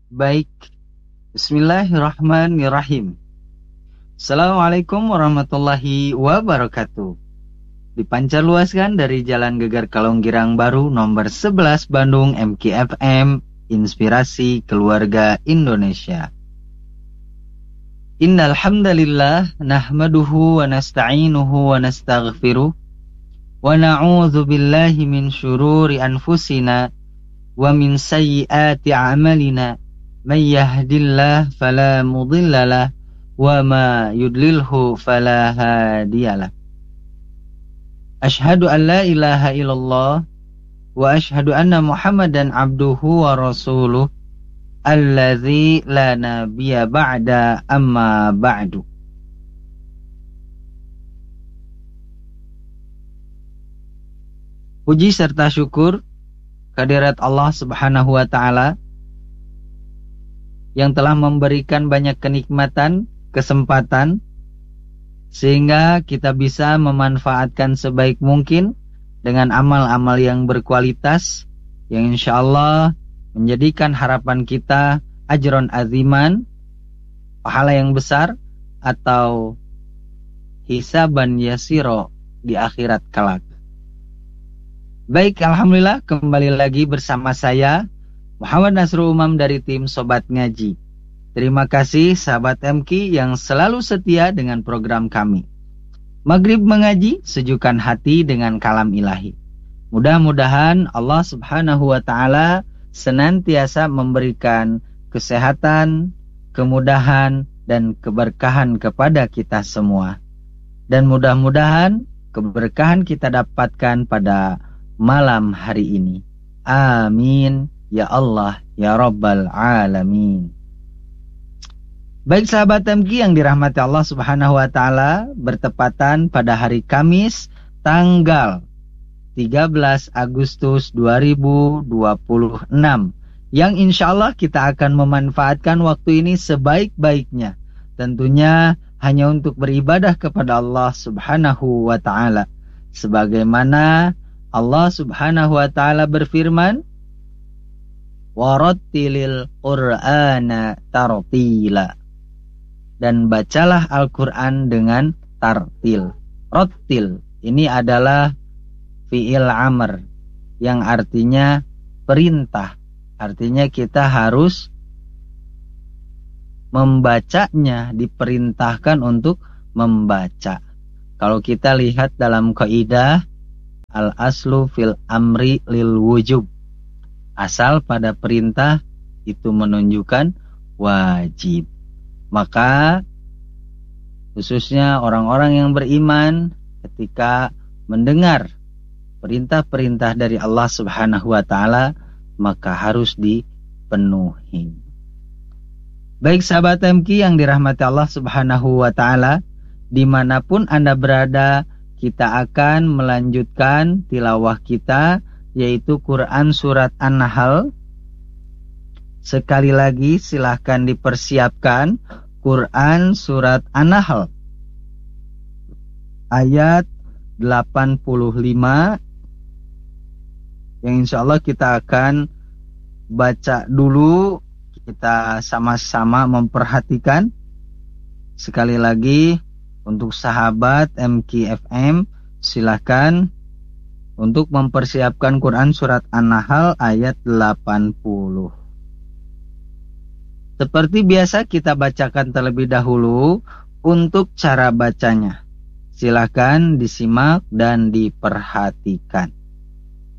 Baik, Bismillahirrahmanirrahim. Assalamualaikum warahmatullahi wabarakatuh. Dipancarluaskan dari Jalan Gegar Kalonggirang Baru nomor 11 Bandung MKFM, Inspirasi Keluarga Indonesia. Innal hamdalillah nahmaduhu wa nasta'inuhu wa nastaghfiruh wa na'udzu billahi min syururi anfusina wa min sayyiati a'malina. May yahdillah fala mudhillalah wa ma yudlilhu fala hadiyalah. Asyhadu an la ilaha illallah wa asyhadu anna Muhammadan abduhu wa rasuluh alladzi la nabiyya ba'da amma ba'du. Puji serta syukur kehadirat Allah Subhanahu wa taala yang telah memberikan banyak kenikmatan, kesempatan, sehingga kita bisa memanfaatkan sebaik mungkin dengan amal-amal yang berkualitas, yang insya Allah menjadikan harapan kita ajron aziman, pahala yang besar, atau hisaban yasiro di akhirat kelak. Baik, Alhamdulillah kembali lagi bersama saya Muhammad Nasrul Umam dari tim Sobat Ngaji. Terima kasih sahabat MK yang selalu setia dengan program kami. Maghrib mengaji, sejukkan hati dengan kalam ilahi. Mudah-mudahan Allah Subhanahu wa taala senantiasa memberikan kesehatan, kemudahan, dan keberkahan kepada kita semua. Dan mudah-mudahan keberkahan kita dapatkan pada malam hari ini. Amin. Ya Allah, ya Rabbal Alamin. Baik sahabat MK yang dirahmati Allah Subhanahu wa taala, bertepatan pada hari Kamis tanggal 13 Agustus 2026 yang insya Allah kita akan memanfaatkan waktu ini sebaik-baiknya, tentunya hanya untuk beribadah kepada Allah Subhanahu wa taala, sebagaimana Allah Subhanahu wa taala berfirman, warattilil Qur'ana tartila, dan bacalah Al-Quran dengan tartil. Rattil ini adalah fi'il amr yang artinya perintah, artinya kita harus membacanya, diperintahkan untuk membaca. Kalau kita lihat dalam kaidah al-aslu fil amri lil wujub, asal pada perintah itu menunjukkan wajib. Maka khususnya orang-orang yang beriman ketika mendengar perintah-perintah dari Allah Subhanahu wa taala maka harus dipenuhi. Baik sahabat MK yang dirahmati Allah Subhanahu wa taala, dimanapun Anda berada, kita akan melanjutkan tilawah kita, yaitu Quran Surat An-Nahl. Sekali lagi silahkan dipersiapkan Quran Surat An-Nahl ayat 85 yang insya Allah kita akan baca dulu, kita sama-sama memperhatikan. Sekali lagi untuk sahabat MKFM silahkan untuk mempersiapkan Quran Surat An-Nahl ayat 80. Seperti biasa kita bacakan terlebih dahulu untuk cara bacanya. Silakan disimak dan diperhatikan.